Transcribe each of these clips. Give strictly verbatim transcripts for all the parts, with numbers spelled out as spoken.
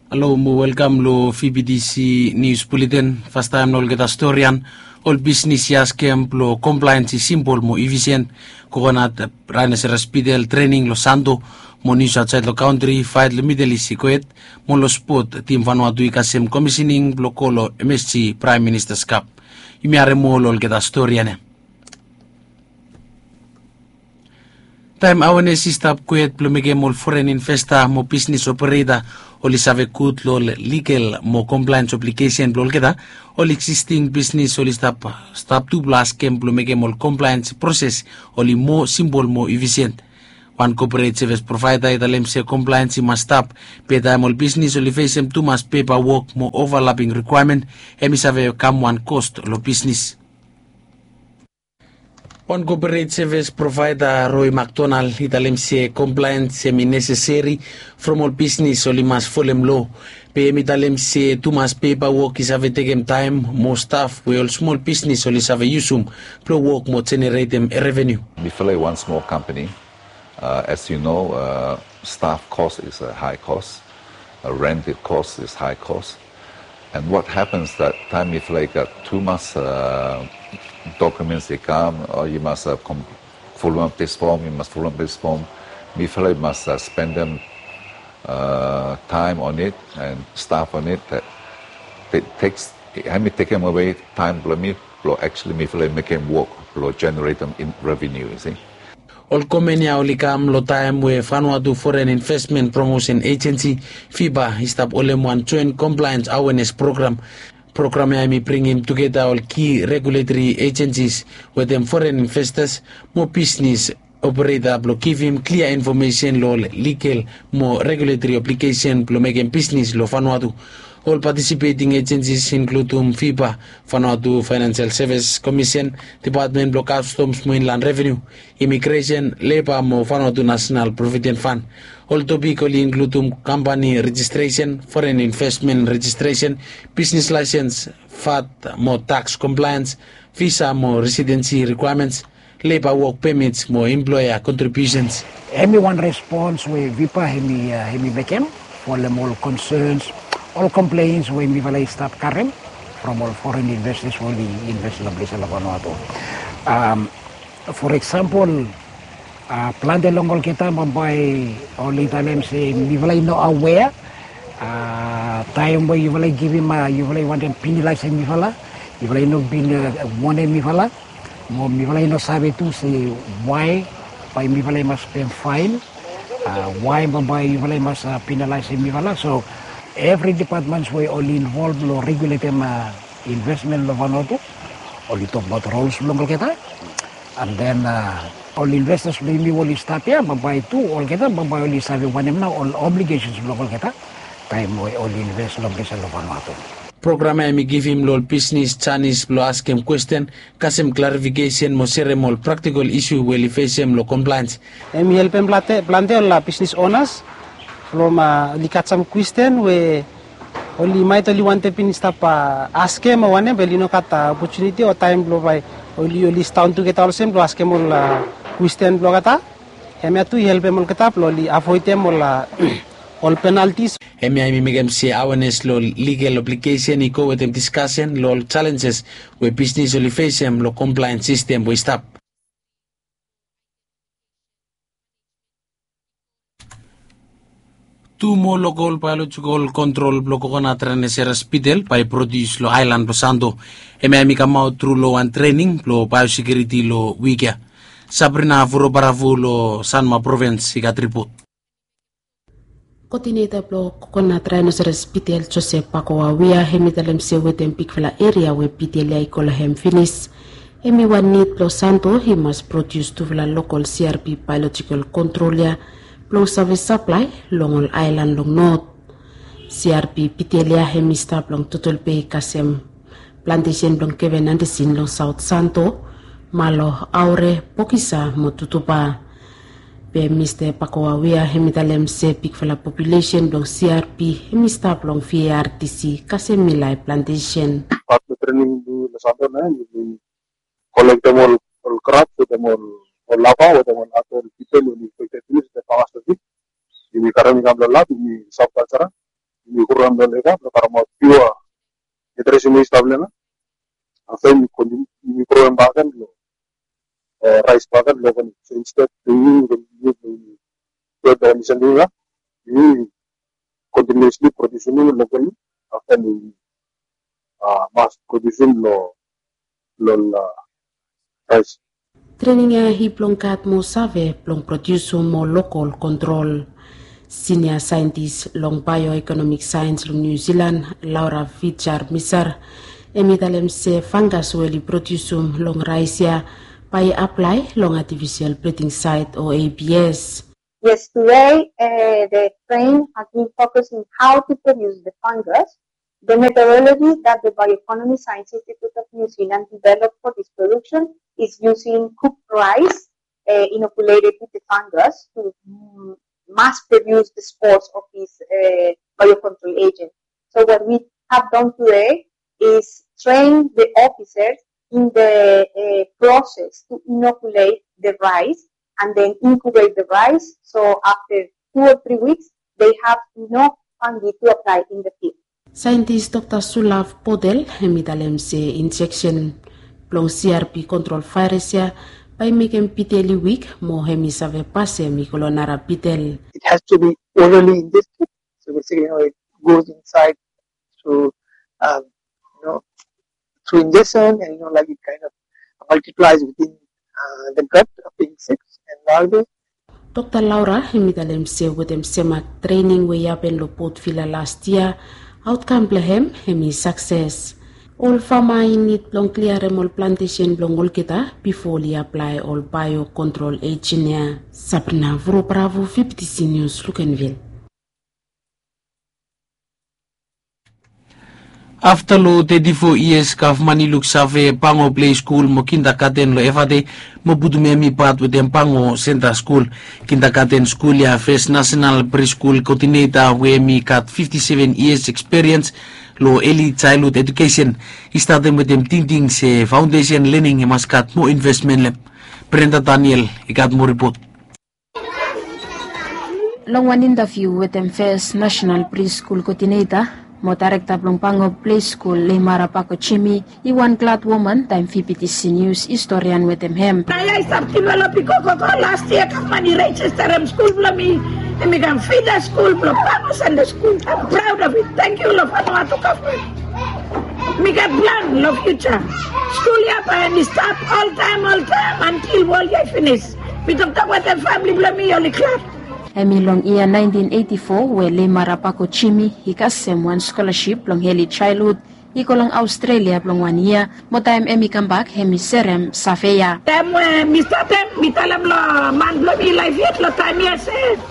Hello, mo welcome lo V B D C News Bulletin. First time nol kita storyan. All business yas camp lo compliance simple mo efficient. Kokonat rana sa hospital training lo santo. Mo news outside lo country fight lo Middle East kuet. Mo lo sport team Vanuatu ikasem commissioning lo kolo M S C Prime Minister's Cup. Imiare mo lo kita storyan. Time awareness stop kuet plumege mo foreign investor mo business operator oli save kut lo legal mo compliance application blol keda oli existing business oli stop stop two plus kem plumege mo compliance process oli mo symbol mo efficient one corporate service provider italem se compliance must stop peta mo business oli face too much paperwork mo overlapping requirement emi save come one cost lo business. One corporate service provider Roy McDonald italem se compliance semi necessary from all business only must follow law. Pe italem se too much paperwork is have taken time more staff we all small business only have usum pro work more generate them a revenue. We feel like one small company. Uh, as you know, uh, staff cost is a high cost, uh, rented cost is high cost, and what happens that time if like uh, too much. Uh, documents they come, or you must uh, com- follow up this form, you must follow up this form. We feel like must uh, spend them uh, time on it and staff on it. That it takes, have me take them away time, but me actually me feel like make them work, generate them in revenue, you see. All komenya olikam lo time we Vanuatu Foreign Investment Promotion Agency, FIBA, istab olem one joint compliance awareness program. Program I bring him together all key regulatory agencies with them foreign investors, more business operator, block give him clear information, law legal, more regulatory application, block make him business, law Vanuatu. All participating agencies include um, FIBA, Vanuatu Financial Service Commission, Department of Customs, Inland Revenue, Immigration, Labor, mo Vanuatu National Provident Fund. All topics include um, company registration, foreign investment registration, business license, F A T, more tax compliance, visa, more residency requirements, labor work permits, more employer contributions. Everyone responds with V I P A, hemi, uh, hemi became, for them all concerns, all complaints when we will start current from all foreign investors who will invest in the place of Vanuatu. Um, for example, uh, plan the long kita mampai only time say we will not aware uh, time where you will give him uh, you will want to penalize him you will not be one him you will not sabe to say why by me will must pay fine uh, why mampai you will must uh, penalize him so every department will only involved or regulate them uh, investment of Vanuatu, only talk about rules long kita, and then uh, all investors maybe only start here, but by two all kita, but by only save one now all obligations local kita, time we only invest long kita of Vanuatu. Program I give him lol business Chinese lo ask him question, kasem clarification mo seremol practical issue will face him lo compliance. Emi help him plante plante la business owners. From uh, likat some question we only might only want to finish up uh, ask him one but you know kat opportunity or time blow by only only down to get also blow ask him all uh, question blow kata hemi atu help him all kata only avoid them all uh, all penalties. Hemi I make him say awareness lo legal application eco with them discussion lo challenges we business only face him lo compliance system we stop. Two more local biological control block on a trainer hospital by produce lo island lo sando. M I come out through law and training lo biosecurity lo week. Sabrina Vuro Baravu lo Sanma province got report. Coordinator block on a trainer hospital Joseph Pakoa we are hemitalem se with them pikfla area where P T L I call him finish. Emi one need lo santo he must produce to the local C R P biological controller. Long service supply long island long north C R P pitelia hemista long total pay kasem plantation long Kevin Anderson long South Santo malo aure pokisa motutupa pe Mister Pakoa wea hemitalem se pick for la population long C R P hemista long V A R T C kasem milai plantation part the training do the Santo na ni collect them all all crop them all o lava o dengan atau people yang infected ini sudah kawas tadi ini karena kami gambar lab ini subculture mi kurang dan lega karena piwa itu semua stable na after mi kondi mi kurang bahkan lo rice bahkan lo kan so instead to you you to the misalnya you continuously producing locally after mi mass producing lo lo rice. Training ya hi plongkat mo save plong produce mo local control. Senior scientist long bioeconomic science long New Zealand Laura Fichar Misar emitalem se fungus weli produce long raisia by apply long artificial breeding site or A B S. Yes, today uh, the train has been focusing how to produce the fungus. The methodology that the Bioeconomy Science Institute of New Zealand developed for this production is using cooked rice uh, inoculated with the fungus to mm, mass produce the spores of this uh, biocontrol agent. So what we have done today is train the officers in the uh, process to inoculate the rice and then incubate the rice. So after two or three weeks, they have enough fungi to apply in the field. Scientist Doctor Sulav Podel hemitalem se injection plong C R P control virus ya by making piteli week mo hemisave passe mi colonara pitel. It has to be orally ingested, so basically, you know, it goes inside through, um, you know, through ingestion, and you know, like it kind of multiplies within uh, the gut of the insects and larvae. Doctor Laura hemitalem se with them semak training we yapen lo pot fila last year. Outcome blehem hemi success. All farmer need long clear all plantation long all kita before they apply all biocontrol engineer. Sabrina Vro Bravo fifty C News Lukenville. After lo thirty-four years kafmani luksave pango play school mo kindergarten lo efade mo budumemi pat with them pango center school kindergarten school ya first national preschool coordinator we mi kat fifty-seven years experience lo early childhood education he started with them thinking se foundation learning mas kat mo investment lab Brenda Daniel ikat mo report. Long one interview with them first national preschool coordinator mo director plong pango play school le marapako chimi iwan glad woman time V P T C News historian with them hem. I start developing Coco last year Kafmani Register school blami and we can feed the school blo pango and the school. I'm proud of it. Thank you lo Vanuatu Kafmani. We got plan lo future. School yapa and start all time all time until all year finish. We talk about the family blami only class. Emilong iya nineteen eighty-four we le marapako chimi hikasem one scholarship long early childhood ikolong Australia long one year mo time emi come back hemi serem safeya tem Mister Tem mitalam lo man blo mi life yet lo time yes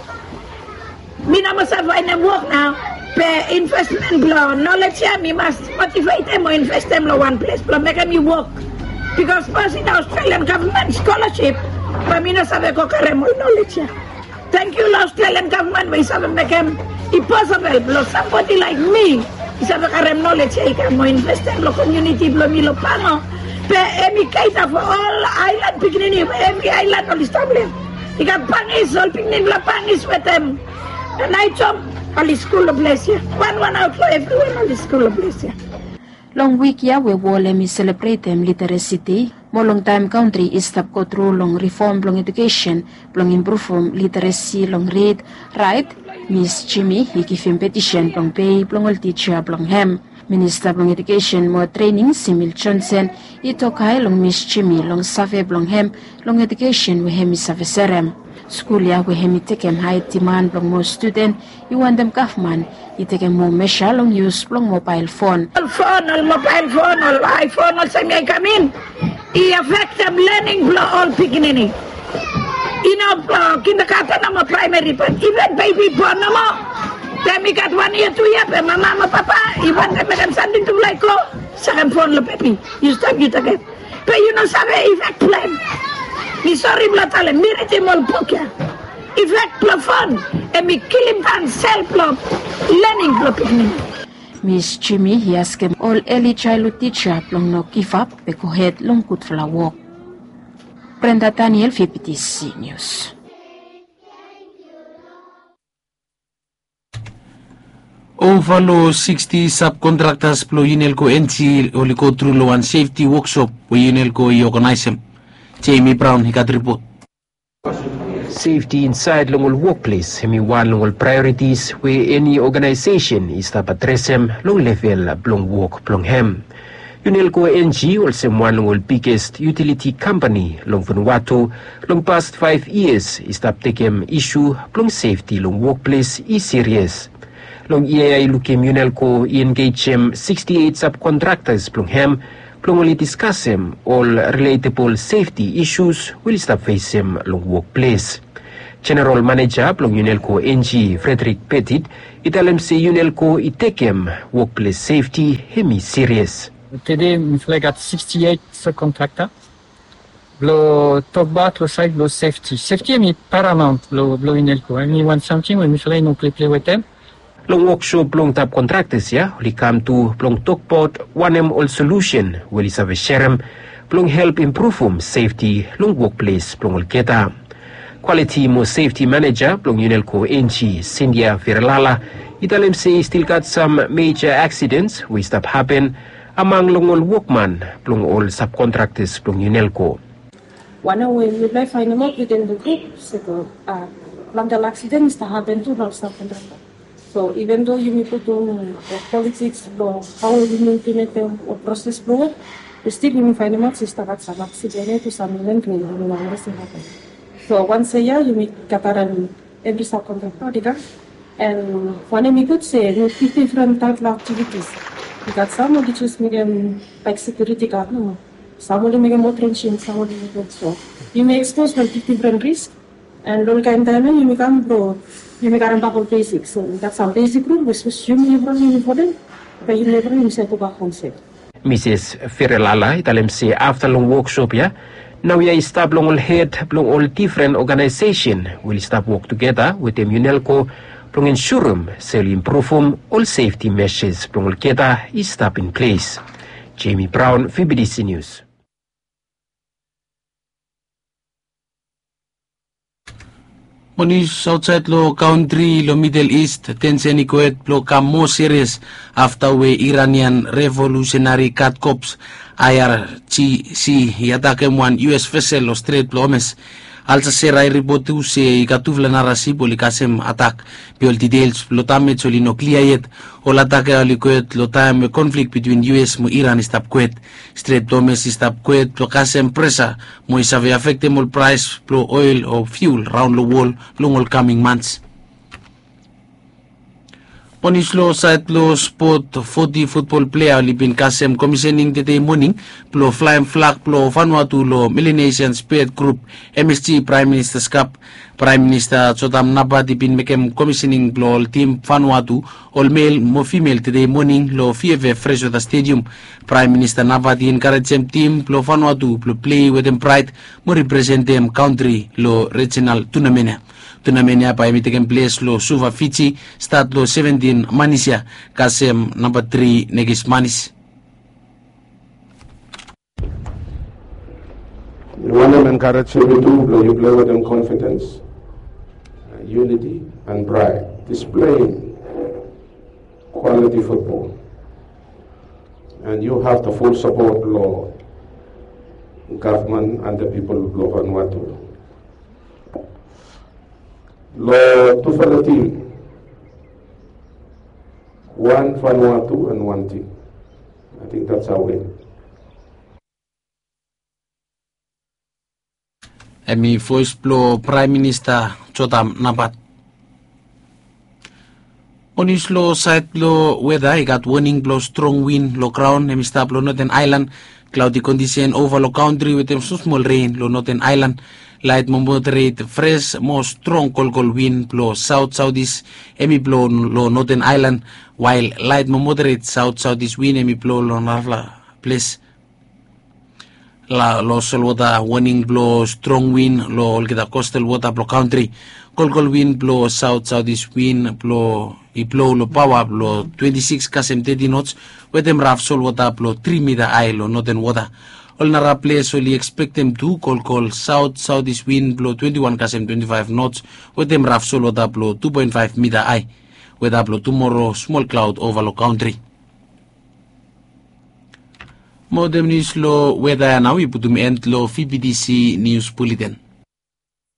mina mo sa vai na work now pe investment blo knowledge ya mi must motivate them mo invest them lo one place blo make me work because first in Australian government scholarship pa mina sabe ko karemo knowledge ya. Thank you, Australian government. We have make him impossible. Lo somebody like me, is have a knowledge. I can mo invest in lo community. Lo mi lo pano. Pe emi kaita for all island picnic. Every island all established. I got pangis all picnic la pangis with them. And I jump all the school of Blessia. One one out for everyone all the school of Blessia. Long week ya we wole mi celebrate them literacy. Mo long time country is stop go through long reform long education, long improve from literacy long read, write. Miss Jimmy he give him petition long pay long all teacher long hem. Minister long education mo training Simil Johnson ito kay long Miss Jimmy long save long hem long education we hem save serem. School ya we hem take him high demand long more student you want them Kaufman itake mo measure long use long mobile phone. All phone, all mobile phone, all iPhone, all same I come in. I affect them learning blo all beginning. Ino blo kindergarten na mo primary but even baby born na mo. Then we got one year, two year, but mama, mama, papa, even them make them something to like go. Second phone lo baby. You stop you take it. But you know sabe effect plan. Mi sorry blo tale miriti mol book ya. Effect blo phone. And me kill him and self blo learning blo beginning. Miss Jimmy he asked him all early childhood teacher long no give up beko head long good for walk. Brenda Daniel V P T C News. Over lo sixty subcontractors plo Unelco N G oli go through lo one safety workshop we Unelco I organize him. Jamie Brown hikat report. Safety inside long workplace hemi one long priorities where any organization is to address him long level long work long hem. Unelco N G also one long biggest utility company long Vanuatu long past five years is to take him issue long safety long workplace is serious. Long E A I looking Unelco engage him sixty-eight subcontractors long hem long only discuss him all relatable safety issues will stop face him long workplace. General Manager long Unelco N G Frederick Petit ital him say Unelco I take him workplace safety hemi serious. Today we got sixty-eight subcontractors. Lo talk about lo side lo safety. Safety is paramount lo lo Unelco. And we want something when we play no play play with them. Long workshop long top contractors ya we come to long talk about one M all solution will is have a share long help improve um safety long workplace long keta quality mo safety manager long Unelco N G Cynthia Viralala italem say still got some major accidents we stop happen among long all workman long all subcontractors long Unelco. One way we play find them out within the group so uh long the accidents that happen to long subcontractors. So even though you may put on uh, politics law, how you may implement them or process law, you still you may find them out sister at some accident to some event when you know what's happen. So once a year you may gather and every subcontractor and one of me could say we have different type of activities. You got some of the just medium like security guard, no, some of them make more trenching, some of them make so. You may expose to different risks and long time time you may come bro. You make a couple basics, so that's some basic rule, which was you never really for them, but you never really said about concept. Missus Ferrelala, italem say after long workshop, yeah, now we are stop long all head, long all different organization will stop work together with them Unelco, long ensure them, sell improve them, all safety measures, long all keta is stop in place. Jamie Brown, V B D C News. News outside lo country lo Middle East tension ikuet lo come more serious after we Iranian Revolutionary Guard Corps I R G C attack one U S vessel lo Strait Hormuz. Also sera I report to se ikatuvla narasi boli kasem attack biol details lo tamme choli no clear yet ol attack ali kuet lo time conflict between U S mo Iran stop kuet Strait Hormuz stop kuet lo kasem pressure mo isave affect mol price lo oil or fuel round the world long all coming months. Ponislo side lo sport forty football player libin kasem commissioning today morning plo flying flag plo Vanuatu lo Melanesian Spirit Group M S G Prime Minister's Cup Prime Minister Chotam Nabati bin mekem commissioning plo team Vanuatu all male mo female today morning lo F F fresh with the stadium. Prime Minister Nabati encourage them team plo Vanuatu plo play with them pride mo represent them country lo regional tournament. Tournament pa imitikem place lo Suva Fiji start lo seventeen Manisya kasem number three Negis Manis. We want them encourage you to do, you play with them confidence, uh, unity and pride, displaying quality football. And you have the full support of law, government and the people of Vanuatu. Lo two for the team, one Vanuatu and one team. I think that's our win. Emi first blow Prime Minister Chotam Nabat. On his low side low weather, he got warning blow strong wind, low crown, emi stop low Northern Island, cloudy condition over low country with them so small rain, low Northern Island. Light mo moderate, fresh, more strong cold cold wind blow south southeast, emi blow low Northern Island, while light mo moderate south southeast wind emi blow low Narla place. La lo sol water warning blow strong wind lo kita coastal water blow country, cold cold wind blow south southeast wind blow i blow lo power blow twenty-six km thirty knots, with them rough sol water blow three meter high lo northern water. All nara place only expect them to cold cold south southeast wind blow twenty-one km twenty-five knots, with them rough sol water blow two point five meter high. Weather blow tomorrow, small cloud over low country. More news lo weather now, we put end lo V B D C News Bulletin.